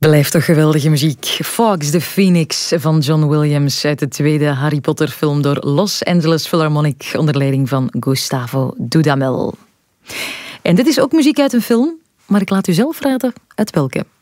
Blijft toch geweldige muziek. Fox the Phoenix van John Williams uit de tweede Harry Potter film door Los Angeles Philharmonic onder leiding van Gustavo Dudamel. En dit is ook muziek uit een film, maar ik laat u zelf raden uit welke.